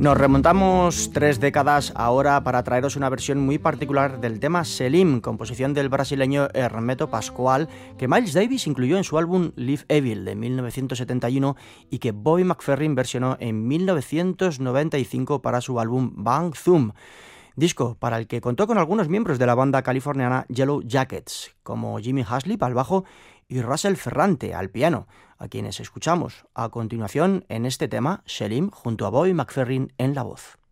Nos remontamos 3 décadas ahora para traeros una versión muy particular del tema Selim, composición del brasileño Hermeto Pascoal, que Miles Davis incluyó en su álbum Live Evil de 1971 y que Bobby McFerrin versionó en 1995 para su álbum Bang Zoom. Disco para el que contó con algunos miembros de la banda californiana Yellow Jackets, como Jimmy Haslip al bajo y Russell Ferrante al piano, a quienes escuchamos a continuación en este tema, Selim junto a Bobby McFerrin en la voz.